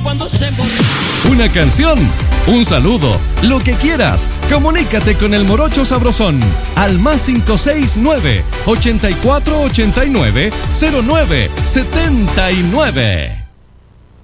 cuando se emborracha. Una canción, un saludo, lo que quieras. Comunícate con el Morocho Sabrosón al más 569 8489 0979.